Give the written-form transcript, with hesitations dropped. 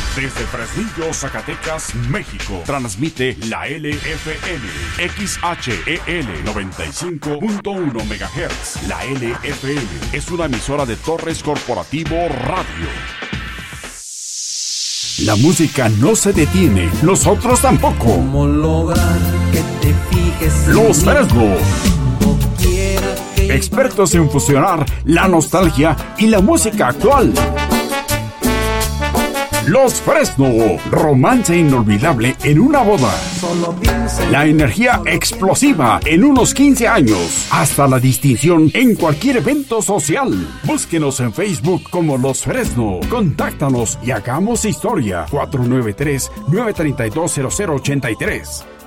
Desde Fresnillo, Zacatecas, México, transmite la LFN, XHEL 95.1 MHz. La LFN es una emisora de Torres Corporativo Radio. La música no se detiene, nosotros tampoco. ¿Cómo lograr que te fijes en Los Fresno, que expertos en fusionar la nostalgia y la música actual. Los Fresno, romance inolvidable en una boda. solo piensa en La energía explosiva en unos 15 años. Hasta la distinción en cualquier evento social. Búsquenos en Facebook como Los Fresno. Contáctanos y hagamos historia. 493-932-0083.